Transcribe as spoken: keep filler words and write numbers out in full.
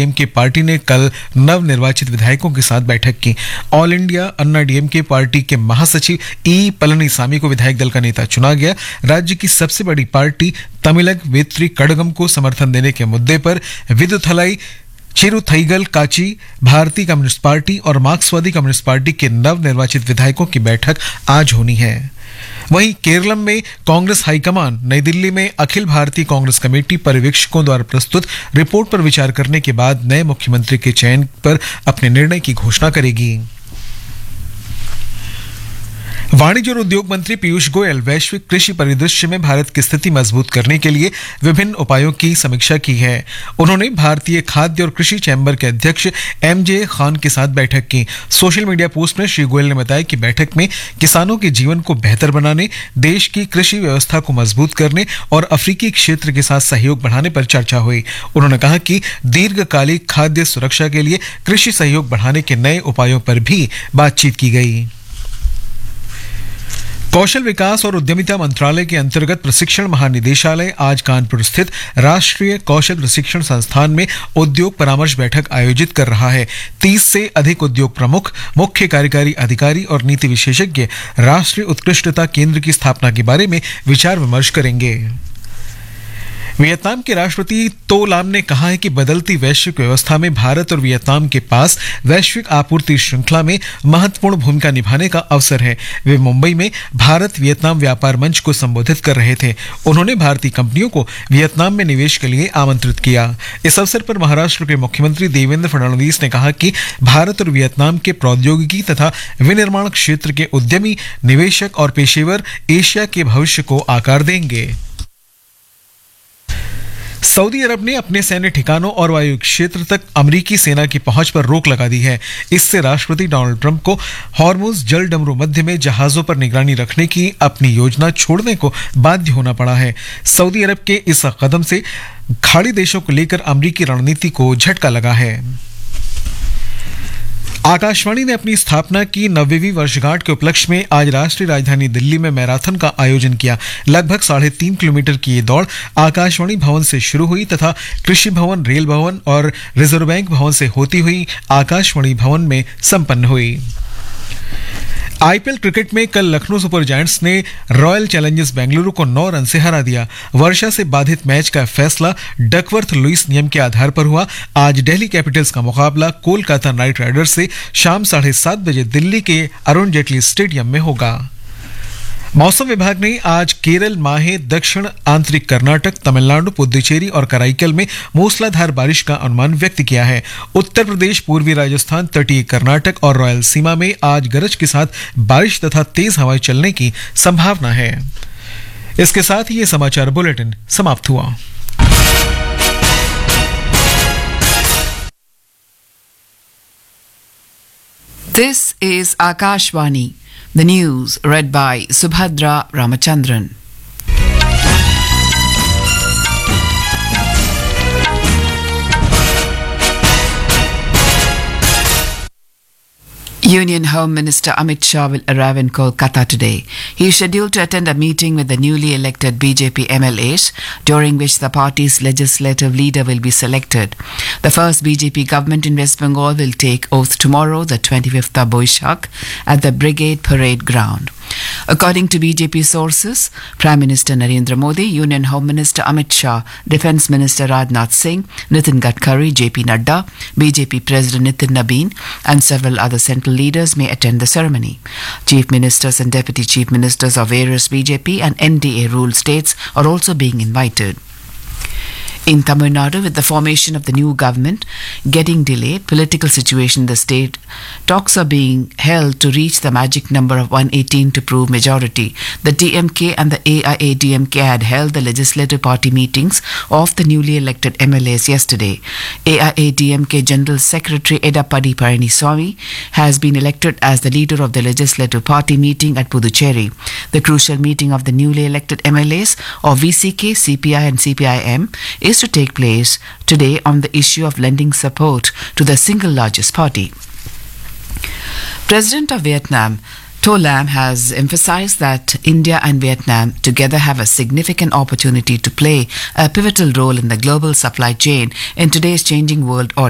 DMK party ने कल नव निर्वाचित विधायकों के साथ बैठक की। ऑल इंडिया अन्ना डीएमके पार्टी के महासचिव ई पलनीसामी को विधायक दल का नेता चुना गया। राज्य की सबसे बड़ी पार्टी तमिलग वेत्री कड़गम को समर्थन देने के मुद्दे पर विदुथलाई, चिरुथईगल काची, भारतीय कम्युनिस्ट पार्टी और मार्क्सवादी कम्युनिस्ट पार्टी के नव निर्वाचित विधायकों की बैठक आज होनी है। वहीं केरलम में कांग्रेस हाईकमान नई दिल्ली में अखिल भारतीय कांग्रेस कमेटी पर्यवेक्षकों द्वारा प्रस्तुत रिपोर्ट पर विचार करने के बाद नए मुख्यमंत्री के चयन पर अपने निर्णय की घोषणा करेगी। वाणिज्य और उद्योग मंत्री पीयूष गोयल वैश्विक कृषि परिदृश्य में भारत की स्थिति मजबूत करने के लिए विभिन्न उपायों की समीक्षा की है। उन्होंने भारतीय खाद्य और कृषि चैम्बर के अध्यक्ष एम जे खान के साथ बैठक की। सोशल मीडिया पोस्ट में श्री गोयल ने बताया कि बैठक में किसानों के जीवन को बेहतर बनाने, देश की कृषि व्यवस्था को मजबूत करने और अफ्रीकी क्षेत्र के साथ सहयोग बढ़ाने पर चर्चा हुई। उन्होंने कहा कि दीर्घकालिक खाद्य सुरक्षा के लिए कृषि सहयोग बढ़ाने के नए उपायों पर भी बातचीत की गई। कौशल विकास और उद्यमिता मंत्रालय के अंतर्गत प्रशिक्षण महानिदेशालय आज कानपुर स्थित राष्ट्रीय कौशल प्रशिक्षण संस्थान में उद्योग परामर्श बैठक आयोजित कर रहा है। तीस से अधिक उद्योग प्रमुख, मुख्य कार्यकारी अधिकारी और नीति विशेषज्ञ राष्ट्रीय उत्कृष्टता केंद्र की स्थापना के बारे में विचार विमर्श करेंगे। वियतनाम के राष्ट्रपति तो लाम ने कहा है कि बदलती वैश्विक व्यवस्था में भारत और वियतनाम के पास वैश्विक आपूर्ति श्रृंखला में महत्वपूर्ण भूमिका निभाने का अवसर है। वे मुंबई में भारत वियतनाम व्यापार मंच को संबोधित कर रहे थे। उन्होंने भारतीय कंपनियों को वियतनाम में निवेश के लिए आमंत्रित किया। इस अवसर पर महाराष्ट्र के मुख्यमंत्री देवेंद्र फडणवीस ने कहा कि भारत और वियतनाम के प्रौद्योगिकी तथा विनिर्माण क्षेत्र के उद्यमी, निवेशक और पेशेवर एशिया के भविष्य को आकार देंगे। सऊदी अरब ने अपने सैन्य ठिकानों और वायु क्षेत्र तक अमेरिकी सेना की पहुंच पर रोक लगा दी है। इससे राष्ट्रपति डोनाल्ड ट्रंप को हॉर्मुज जल डमरू मध्य में जहाजों पर निगरानी रखने की अपनी योजना छोड़ने को बाध्य होना पड़ा है। सऊदी अरब के इस कदम से खाड़ी देशों को लेकर अमेरिकी रणनीति को झटका लगा है। आकाशवाणी ने अपनी स्थापना की नब्बेवीं वर्षगांठ के उपलक्ष्य में आज राष्ट्रीय राजधानी दिल्ली में मैराथन का आयोजन किया। लगभग साढ़े तीन किलोमीटर की ये दौड़ आकाशवाणी भवन से शुरू हुई तथा कृषि भवन, रेल भवन और रिजर्व बैंक भवन से होती हुई आकाशवाणी भवन में संपन्न हुई। आईपीएल क्रिकेट में कल लखनऊ सुपर जायंट्स ने रॉयल चैलेंजर्स बेंगलुरु को नौ रन से हरा दिया। वर्षा से बाधित मैच का फैसला डकवर्थ लुईस नियम के आधार पर हुआ। आज दिल्ली कैपिटल्स का मुकाबला कोलकाता नाइट राइडर्स से शाम साढ़े सात बजे दिल्ली के अरुण जेटली स्टेडियम में होगा। मौसम विभाग ने आज केरल, माहे, दक्षिण आंतरिक कर्नाटक, तमिलनाडु, पुदुचेरी और कराईकल में मूसलाधार बारिश का अनुमान व्यक्त किया है। उत्तर प्रदेश, पूर्वी राजस्थान, तटीय कर्नाटक और रॉयल सीमा में आज गरज के साथ बारिश तथा तेज हवाएं चलने की संभावना है। इसके साथ ही ये समाचार बुलेटिन समाप्त हुआ। This is Akashvani. The news read by Subhadra Ramachandran. Union Home Minister Amit Shah will arrive in Kolkata today. He is scheduled to attend a meeting with the newly elected B J P M L As, during which the party's legislative leader will be selected. The first B J P government in West Bengal will take oath tomorrow, the twenty-fifth of Boishakh, at the Brigade Parade Ground. According to B J P sources, Prime Minister Narendra Modi, Union Home Minister Amit Shah, Defence Minister Rajnath Singh, Nitin Gadkari, J P Nadda, B J P President Nitin Nabin and several other central leaders may attend the ceremony. Chief Ministers and Deputy Chief Ministers of various B J P and N D A-ruled states are also being invited. In Tamil Nadu, with the formation of the new government getting delayed, political situation in the state, talks are being held to reach the magic number of one hundred eighteen to prove majority. The D M K and the A I A D M K had held the legislative party meetings of the newly elected M L As yesterday. A I A D M K General Secretary Edappadi Palaniswamy has been elected as the leader of the legislative party meeting at Puducherry. The crucial meeting of the newly elected M L As of V C K, C P I and C P I M is to take place today on the issue of lending support to the single largest party. President of Vietnam To Lam has emphasized that India and Vietnam together have a significant opportunity to play a pivotal role in the global supply chain in today's changing world order.